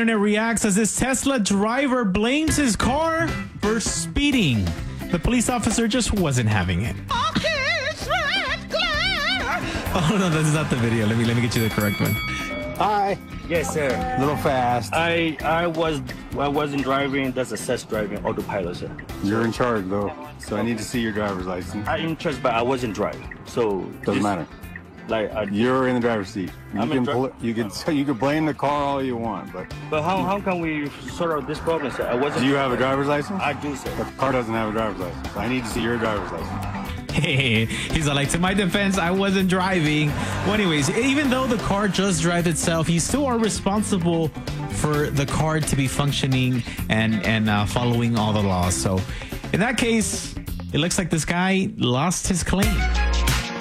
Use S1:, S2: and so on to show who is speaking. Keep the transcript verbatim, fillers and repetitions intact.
S1: internet reacts as this Tesla driver blames his car for speeding. The police officer just wasn't having it. Oh no, that's not the video. Let me let me get you the correct one.
S2: Hi.
S3: Yes, sir.
S2: A little fast.
S3: I I was I wasn't driving. That's assessed driving, autopilot, sir.
S2: You're in charge though, so I need to see your driver's license.
S3: I'm in charge, but I wasn't driving. So
S2: Doesn't
S3: this-
S2: matter.
S3: Like, I,
S2: You're in the driver's seat. You
S3: I'm in
S2: can
S3: dri-
S2: pull it, you can you can blame the car all you want, but
S3: but how how can we sort out this problem, sir? I wasn't.
S2: do you have a driver's license?
S3: I do, sir.
S2: The car doesn't have a driver's license. I need to see your driver's license.
S1: Hey, he's all like, to my defense, I wasn't driving. Well, anyways, even though the car just drives itself, you still are responsible for the car to be functioning and, and uh, following all the laws. So in that case, it looks like this guy lost his claim.